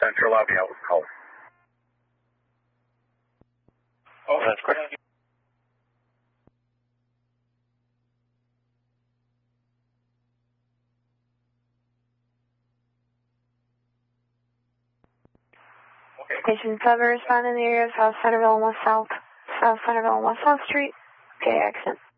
Central lobby out call. Oh, that's correct. Station 7 respond in the area of South Centerville and West South Street. Okay, accent.